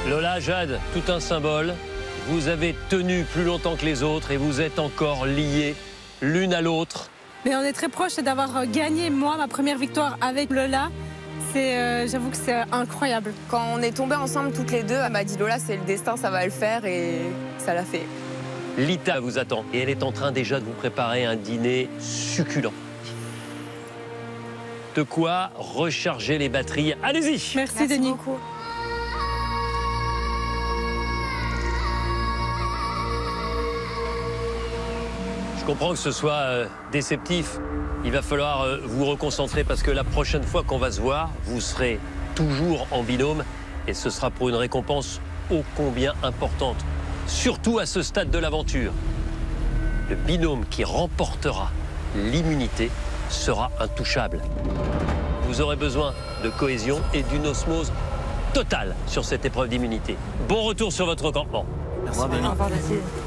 Lola, Jade, tout un symbole. Vous avez tenu plus longtemps que les autres et vous êtes encore liés l'une à l'autre. Mais on est très proche d'avoir gagné, moi, ma première victoire avec Lola. J'avoue que c'est incroyable. Quand on est tombés ensemble toutes les deux, elle m'a dit Lola, c'est le destin, ça va le faire et ça l'a fait. Lita vous attend et elle est en train déjà de vous préparer un dîner succulent. De quoi recharger les batteries. Allez-y. Merci Denis. Beaucoup. Je comprends que ce soit déceptif. Il va falloir vous reconcentrer parce que la prochaine fois qu'on va se voir, vous serez toujours en binôme et ce sera pour une récompense ô combien importante. Surtout à ce stade de l'aventure. Le binôme qui remportera l'immunité sera intouchable. Vous aurez besoin de cohésion et d'une osmose totale sur cette épreuve d'immunité. Bon retour sur votre campement. Merci. Au revoir, Denis.